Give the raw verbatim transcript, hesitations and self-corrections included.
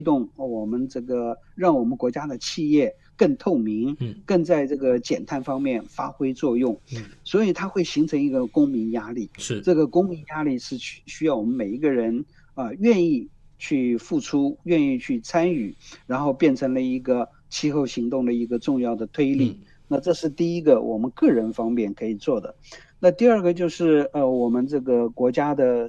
动我们这个让我们国家的企业更透明， 嗯更在这个减碳方面发挥作用。 嗯， 所以它会形成一个公民压力， 是， 这个公民压力是需需要我们每一个人啊、愿意去付出，愿意去参与，然后变成了一个气候行动的一个重要的推力。 嗯那这是第一个我们个人方面可以做的。那第二个就是呃，我们这个国家的